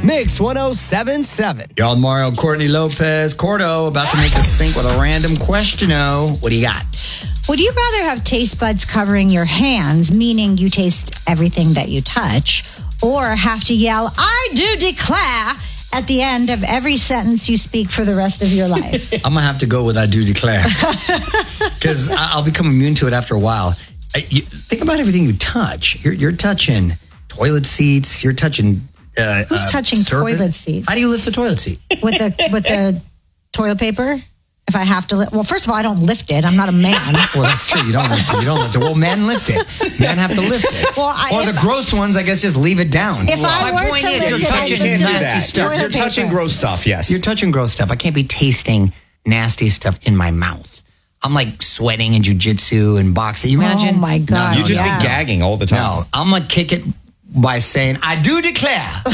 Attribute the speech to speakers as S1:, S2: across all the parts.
S1: Mix 107.7.
S2: Y'all, Mario, Courtney Lopez, Cordo, about to make us think with a random question-o. What do you got?
S3: Would you rather have taste buds covering your hands, meaning you taste everything that you touch, or have to yell, "I do declare," at the end of every sentence you speak for the rest of your life?
S2: I'm going to have to go with "I do declare." Because I'll become immune to it after a while. Think about everything you touch. You're touching toilet seats. You're touching...
S3: Who's touching toilet seats?
S2: How do you lift the toilet seat?
S3: With the toilet paper? If I have to lift... Well, first of all, I don't lift it. I'm not a man.
S2: Well, that's true. You don't lift it. Well, men lift it. Men have to lift it.
S3: Well,
S2: or the gross ones, I guess, just leave it down.
S3: If I were to lift
S2: you're
S3: it,
S2: touching
S3: I could
S2: nasty stuff.
S1: You're touching gross stuff, yes.
S2: You're touching gross stuff. I can't be tasting nasty stuff in my mouth. I'm like sweating in jiu-jitsu and boxing. You imagine?
S3: Oh, my God.
S1: You just be gagging all the time.
S2: No, I'm going to kick it by saying, "I do declare."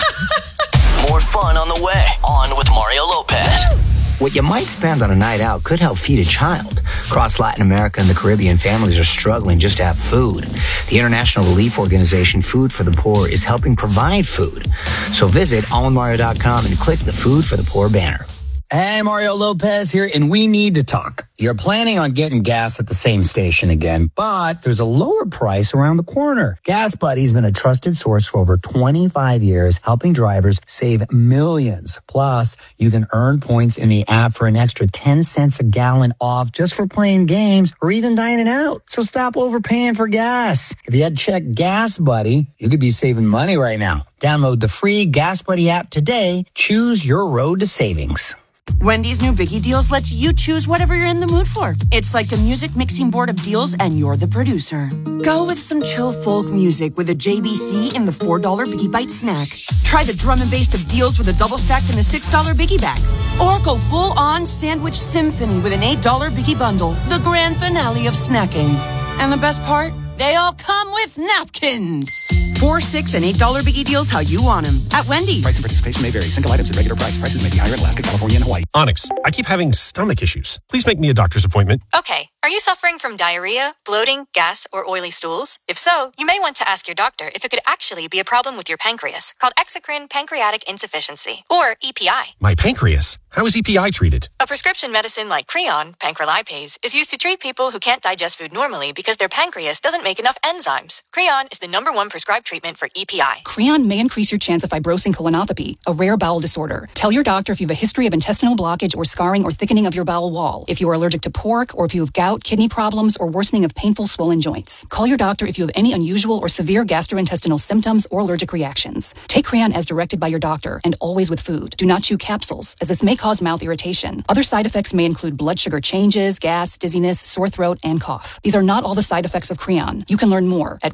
S4: More fun on the way. On with Mario Lopez.
S2: What you might spend on a night out could help feed a child. Across Latin America and the Caribbean, families are struggling just to have food. The international relief organization Food for the Poor is helping provide food. So visit allmario.com and click the Food for the Poor banner. Hey, Mario Lopez here, and we need to talk. You're planning on getting gas at the same station again, but there's a lower price around the corner. Gas Buddy's been a trusted source for over 25 years, helping drivers save millions. Plus, you can earn points in the app for an extra 10 cents a gallon off just for playing games or even dining out. So stop overpaying for gas. If you had checked Gas Buddy, you could be saving money right now. Download the free Gas Buddy app today. Choose your road to savings.
S5: Wendy's new Biggie Deals lets you choose whatever you're in the mood for. It's like a music mixing board of deals, and you're the producer. Go with some chill folk music with a JBC in the $4 Biggie Bite snack. Try the drum and bass of deals with a double stack in the $6 Biggie bag. Or go full-on sandwich symphony with an $8 Biggie bundle, the grand finale of snacking. And the best part? They all come with napkins. $4, $6, and $8 Biggie Deals how you want them at Wendy's.
S6: Price and participation may vary. Single items at regular price. Prices may be higher in Alaska, California, and Hawaii.
S7: Onyx, I keep having stomach issues. Please make me a doctor's appointment.
S8: Okay. Are you suffering from diarrhea, bloating, gas, or oily stools? If so, you may want to ask your doctor if it could actually be a problem with your pancreas, called exocrine pancreatic insufficiency, or EPI.
S7: My pancreas? How is EPI treated?
S8: A prescription medicine like Creon, pancrelipase, is used to treat people who can't digest food normally because their pancreas doesn't make enough enzymes. Creon is the #1 prescribed treatment for EPI.
S9: Creon may increase your chance of fibrosing colonopathy, a rare bowel disorder. Tell your doctor if you have a history of intestinal blockage or scarring or thickening of your bowel wall, if you are allergic to pork, or if you have gout, kidney problems, or worsening of painful swollen joints. Call your doctor if you have any unusual or severe gastrointestinal symptoms or allergic reactions. Take Creon as directed by your doctor and always with food. Do not chew capsules, as this may cause mouth irritation. Other side effects may include blood sugar changes, gas, dizziness, sore throat, and cough. These are not all the side effects of Creon. You can learn more at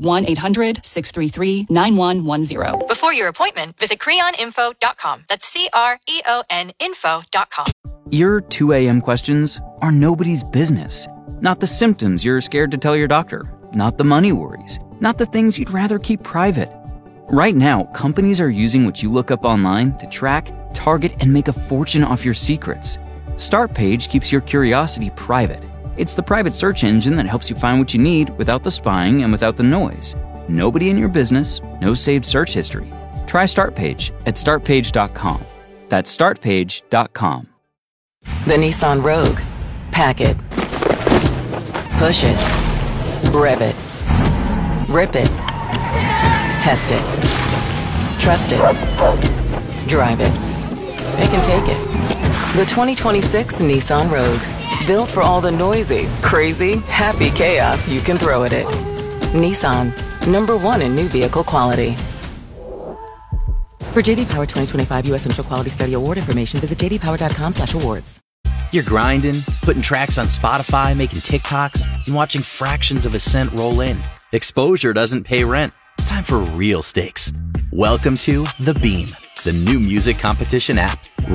S9: 1-800-633-9110.
S8: Before your appointment, visit creoninfo.com. That's CREON info.com.
S10: Your 2 a.m. questions are nobody's business. Not the symptoms you're scared to tell your doctor. Not the money worries. Not the things you'd rather keep private. Right now, companies are using what you look up online to track, target, and make a fortune off your secrets. Startpage keeps your curiosity private. It's the private search engine that helps you find what you need without the spying and without the noise. Nobody in your business, no saved search history. Try Startpage at startpage.com. That's startpage.com.
S11: The Nissan Rogue. Pack it. Push it. Rev it. Rip it. Test it. Trust it. Drive it. It can take it. The 2026 Nissan Rogue. Built for all the noisy, crazy, happy chaos you can throw at it. Nissan. #1 in new vehicle quality. For JD Power 2025 U.S. Central Quality Study Award information, visit jdpower.com/awards.
S12: You're grinding, putting tracks on Spotify, making TikToks, and watching fractions of a cent roll in. Exposure doesn't pay rent. It's time for real stakes. Welcome to The Beam, the new music competition app.